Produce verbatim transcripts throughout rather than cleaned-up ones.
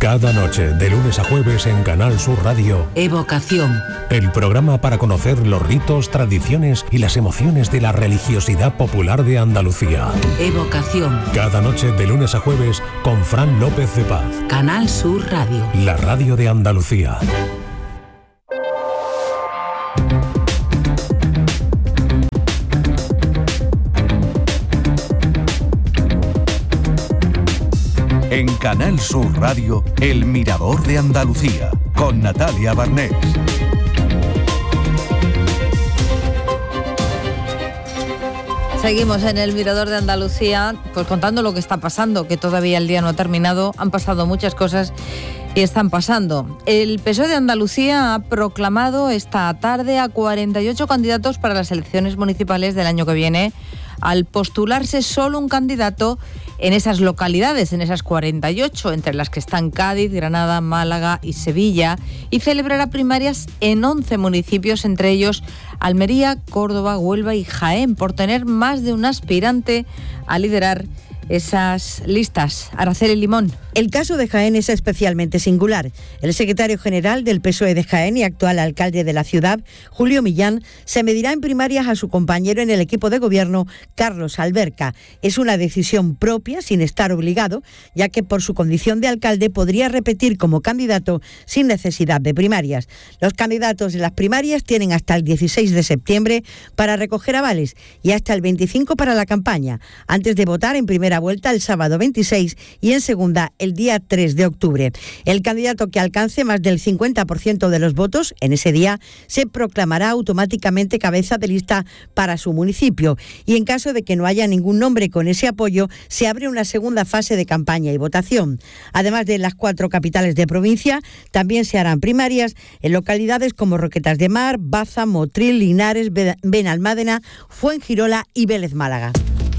Cada noche, de lunes a jueves en Canal Sur Radio, Evocación. El programa para conocer los ritos, tradiciones y las emociones de la religiosidad popular de Andalucía. Evocación. Cada noche, de lunes a jueves, con Fran López de Paz. Canal Sur Radio. La radio de Andalucía. En Canal Sur Radio, El Mirador de Andalucía, con Natalia Barnés. Seguimos en El Mirador de Andalucía, pues contando lo que está pasando, que todavía el día no ha terminado, han pasado muchas cosas y están pasando. El P S O E de Andalucía ha proclamado esta tarde a cuarenta y ocho candidatos para las elecciones municipales del año que viene, al postularse solo un candidato en esas localidades, en esas cuarenta y ocho, entre las que están Cádiz, Granada, Málaga y Sevilla, y celebrará primarias en once municipios, entre ellos Almería, Córdoba, Huelva y Jaén, por tener más de un aspirante a liderar esas listas. Araceli Limón. El caso de Jaén es especialmente singular. El secretario general del P S O E de Jaén y actual alcalde de la ciudad, Julio Millán, se medirá en primarias a su compañero en el equipo de gobierno, Carlos Alberca. Es una decisión propia, sin estar obligado, ya que por su condición de alcalde podría repetir como candidato sin necesidad de primarias. Los candidatos de las primarias tienen hasta el dieciséis de septiembre para recoger avales y hasta el veinticinco para la campaña, antes de votar en primera vuelta el sábado veintiséis y en segunda el día tres de octubre. El candidato que alcance más del cincuenta por ciento de los votos en ese día se proclamará automáticamente cabeza de lista para su municipio, y en caso de que no haya ningún nombre con ese apoyo, se abre una segunda fase de campaña y votación. Además de las cuatro capitales de provincia, también se harán primarias en localidades como Roquetas de Mar, Baza, Motril, Linares, Benalmádena, Fuengirola y Vélez Málaga.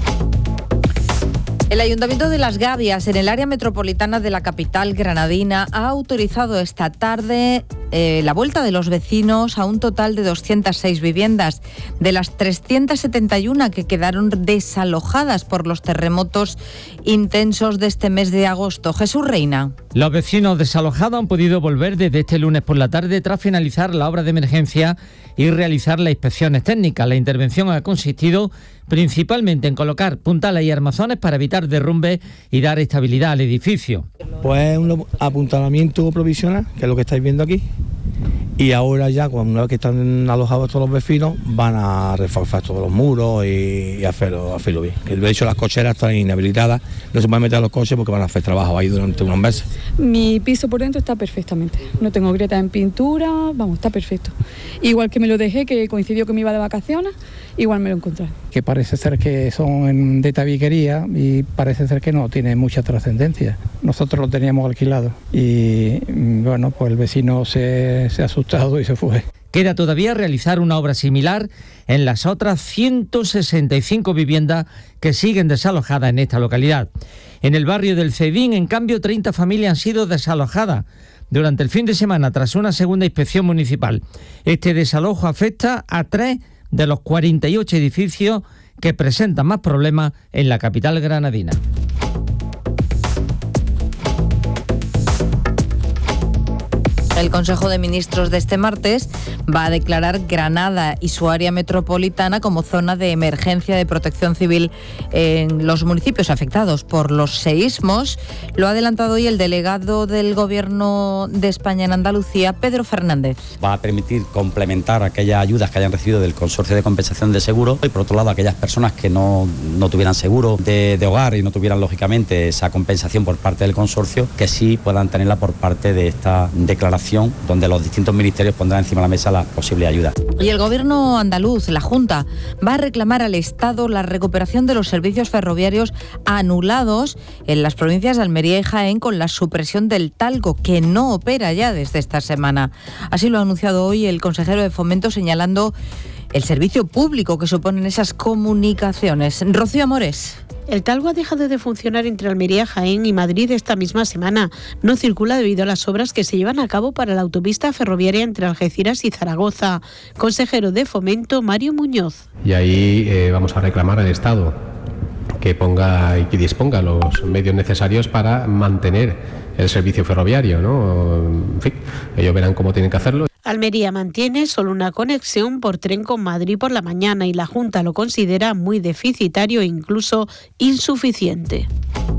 El Ayuntamiento de Las Gavias, en el área metropolitana de la capital granadina, ha autorizado esta tarde eh, la vuelta de los vecinos a un total de doscientas seis viviendas, de las trescientas setenta y uno que quedaron desalojadas por los terremotos intensos de este mes de agosto. Jesús Reina. Los vecinos desalojados han podido volver desde este lunes por la tarde tras finalizar la obra de emergencia y realizar las inspecciones técnicas. La intervención ha consistido principalmente en colocar puntales y armazones para evitar derrumbes y dar estabilidad al edificio. Pues un apuntalamiento provisional, que es lo que estáis viendo aquí, y ahora ya, una vez que están alojados todos los vecinos, van a reforzar todos los muros y, y hacerlo, hacerlo bien. De hecho, las cocheras están inhabilitadas, no se pueden meter a los coches porque van a hacer trabajo ahí durante unos meses. Mi piso por dentro está perfectamente, no tengo grietas en pintura, vamos, está perfecto. Igual que me lo dejé, que coincidió que me iba de vacaciones, igual me lo encontré. Que parece ser que son de tabiquería y parece ser que no tiene mucha trascendencia. Nosotros lo teníamos alquilado y bueno, pues el vecino se, se ha asustado y se fue. Queda todavía realizar una obra similar en las otras ciento sesenta y cinco viviendas que siguen desalojadas en esta localidad. En el barrio del Cedín, en cambio, treinta familias han sido desalojadas durante el fin de semana tras una segunda inspección municipal. Este desalojo afecta a tres de los cuarenta y ocho edificios que presentan más problemas en la capital granadina. El Consejo de Ministros de este martes va a declarar Granada y su área metropolitana como zona de emergencia de protección civil en los municipios afectados por los seísmos. Lo ha adelantado hoy el delegado del Gobierno de España en Andalucía, Pedro Fernández. Va a permitir complementar aquellas ayudas que hayan recibido del Consorcio de Compensación de Seguros y, por otro lado, aquellas personas que no, no tuvieran seguro de, de hogar y no tuvieran, lógicamente, esa compensación por parte del consorcio, que sí puedan tenerla por parte de esta declaración, donde los distintos ministerios pondrán encima de la mesa las posibles ayudas. Y el Gobierno andaluz, la Junta, va a reclamar al Estado la recuperación de los servicios ferroviarios anulados en las provincias de Almería y Jaén con la supresión del Talgo, que no opera ya desde esta semana. Así lo ha anunciado hoy el consejero de Fomento, señalando el servicio público que suponen esas comunicaciones. Rocío Amores. El Talgo ha dejado de funcionar entre Almería, Jaén y Madrid esta misma semana. No circula debido a las obras que se llevan a cabo para la autopista ferroviaria entre Algeciras y Zaragoza. Consejero de Fomento, Mario Muñoz. Y ahí eh, vamos a reclamar al Estado que que ponga y que disponga los medios necesarios para mantener el servicio ferroviario, ¿no? En fin, ellos verán cómo tienen que hacerlo. Almería mantiene solo una conexión por tren con Madrid por la mañana y la Junta lo considera muy deficitario e incluso insuficiente.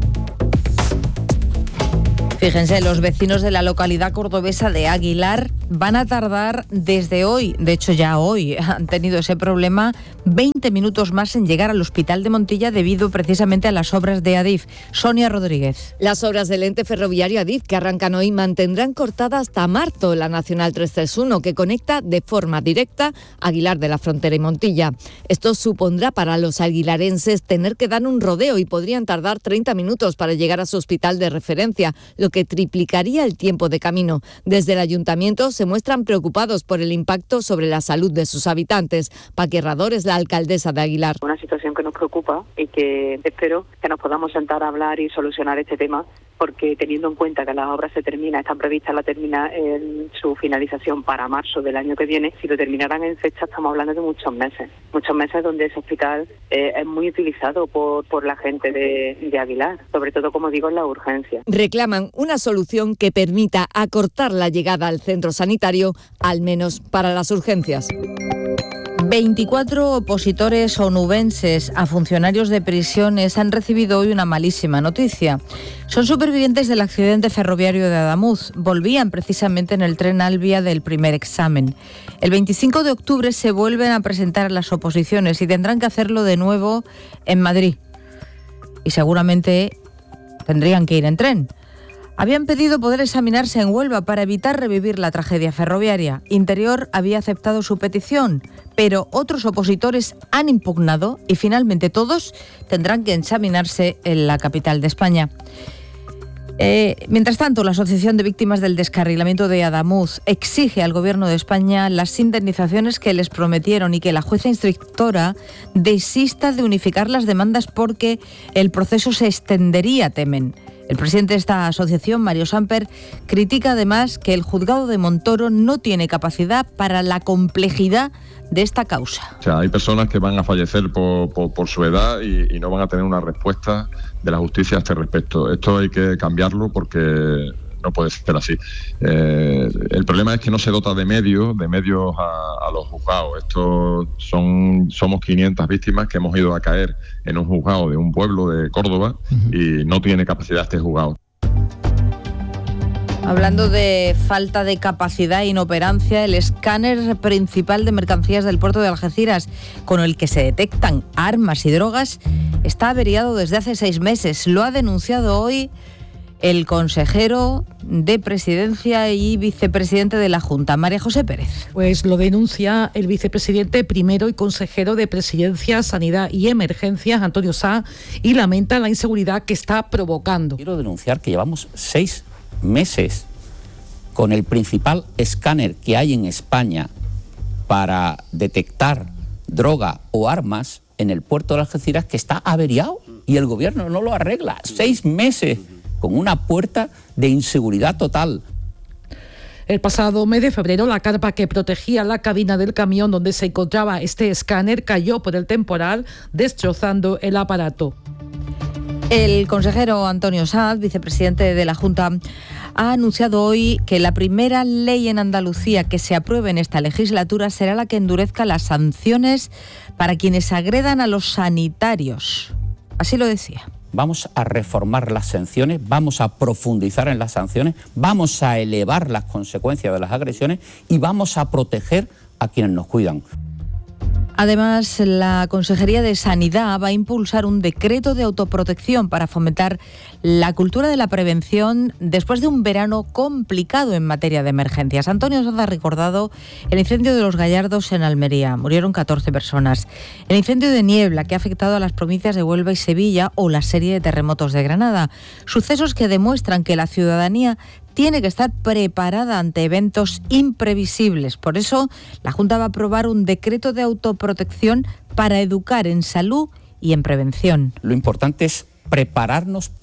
Fíjense, los vecinos de la localidad cordobesa de Aguilar van a tardar desde hoy, de hecho ya hoy han tenido ese problema, veinte minutos más en llegar al hospital de Montilla debido precisamente a las obras de Adif. Sonia Rodríguez. Las obras del ente ferroviario Adif que arrancan hoy mantendrán cortada hasta marzo la Nacional trescientos treinta y uno que conecta de forma directa Aguilar de la Frontera y Montilla. Esto supondrá para los aguilarenses tener que dar un rodeo y podrían tardar treinta minutos para llegar a su hospital de referencia, lo que triplicaría el tiempo de camino. Desde el ayuntamiento se muestran preocupados por el impacto sobre la salud de sus habitantes. Paqui Herrador es la alcaldesa de Aguilar. Una situación que nos preocupa y que espero que nos podamos sentar a hablar y solucionar este tema, porque teniendo en cuenta que las obras se terminan, están previstas la termina en su finalización para marzo del año que viene, si lo terminaran en fecha estamos hablando de muchos meses, muchos meses donde ese hospital eh, es muy utilizado por, por la gente de, de Aguilar, sobre todo, como digo, en la urgencia. Reclaman una solución que permita acortar la llegada al centro sanitario, al menos para las urgencias. veinticuatro opositores onubenses a funcionarios de prisiones han recibido hoy una malísima noticia. Son supervivientes del accidente ferroviario de Adamuz. Volvían precisamente en el tren Albia del primer examen. El veinticinco de octubre se vuelven a presentar a las oposiciones y tendrán que hacerlo de nuevo en Madrid. Y seguramente tendrían que ir en tren. Habían pedido poder examinarse en Huelva para evitar revivir la tragedia ferroviaria. Interior había aceptado su petición, pero otros opositores han impugnado y finalmente todos tendrán que examinarse en la capital de España. Eh, mientras tanto, la Asociación de Víctimas del Descarrilamiento de Adamuz exige al Gobierno de España las indemnizaciones que les prometieron y que la jueza instructora desista de unificar las demandas porque el proceso se extendería, temen. El presidente de esta asociación, Mario Samper, critica además que el juzgado de Montoro no tiene capacidad para la complejidad de esta causa. O sea, hay personas que van a fallecer por, por, por su edad y, y no van a tener una respuesta de la justicia a este respecto. Esto hay que cambiarlo porque no puede ser así. Eh, el problema es que no se dota de medios, de medios a, a los juzgados. Estos son, somos quinientas víctimas que hemos ido a caer en un juzgado de un pueblo de Córdoba uh-huh. y no tiene capacidad este juzgado. Hablando de falta de capacidad e inoperancia, el escáner principal de mercancías del puerto de Algeciras, con el que se detectan armas y drogas, está averiado desde hace seis meses. Lo ha denunciado hoy el consejero de Presidencia y vicepresidente de la Junta, María José Pérez. Pues lo denuncia el vicepresidente primero y consejero de Presidencia, Sanidad y Emergencias, Antonio Sá, y lamenta la inseguridad que está provocando. Quiero denunciar que llevamos seis meses con el principal escáner que hay en España para detectar droga o armas en el puerto de Algeciras, que está averiado y el gobierno no lo arregla. Seis meses con una puerta de inseguridad total. El pasado mes de febrero, la carpa que protegía la cabina del camión donde se encontraba este escáner cayó por el temporal, destrozando el aparato. El consejero Antonio Sanz, vicepresidente de la Junta, ha anunciado hoy que la primera ley en Andalucía que se apruebe en esta legislatura será la que endurezca las sanciones para quienes agredan a los sanitarios. Así lo decía. Vamos a reformar las sanciones, vamos a profundizar en las sanciones, vamos a elevar las consecuencias de las agresiones y vamos a proteger a quienes nos cuidan. Además, la Consejería de Sanidad va a impulsar un decreto de autoprotección para fomentar la cultura de la prevención después de un verano complicado en materia de emergencias. Antonio Sanz ha recordado el incendio de Los Gallardos en Almería. Murieron catorce personas. El incendio de Niebla, que ha afectado a las provincias de Huelva y Sevilla, o la serie de terremotos de Granada. Sucesos que demuestran que la ciudadanía tiene que estar preparada ante eventos imprevisibles. Por eso, la Junta va a aprobar un decreto de autoprotección para educar en salud y en prevención. Lo importante es prepararnos para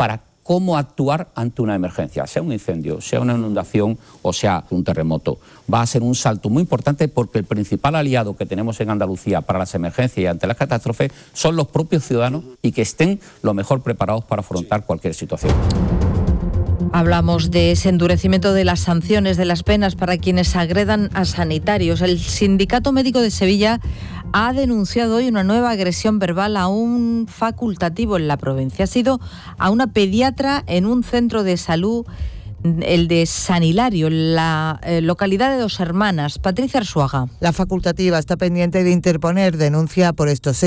cómo actuar ante una emergencia, sea un incendio, sea una inundación o sea un terremoto. Va a ser un salto muy importante porque el principal aliado que tenemos en Andalucía para las emergencias y ante las catástrofes son los propios ciudadanos y que estén lo mejor preparados para afrontar cualquier situación. Hablamos de ese endurecimiento de las sanciones, de las penas para quienes agredan a sanitarios. El Sindicato Médico de Sevilla ha denunciado hoy una nueva agresión verbal a un facultativo en la provincia. Ha sido a una pediatra en un centro de salud, el de San Hilario, en la eh, localidad de Dos Hermanas. Patricia Arzuaga. La facultativa está pendiente de interponer denuncia por estos hechos.